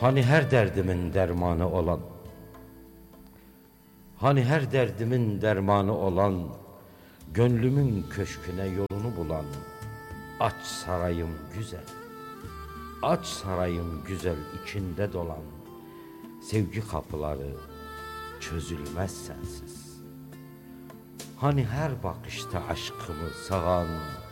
Hani her derdimin dermanı olan, hani her derdimin dermanı olan, gönlümün köşküne yolunu bulan, aç sarayım güzel, aç sarayım güzel içinde dolan, sevgi kapıları çözülmez sensiz. Hani her bakışta aşkımı sağan,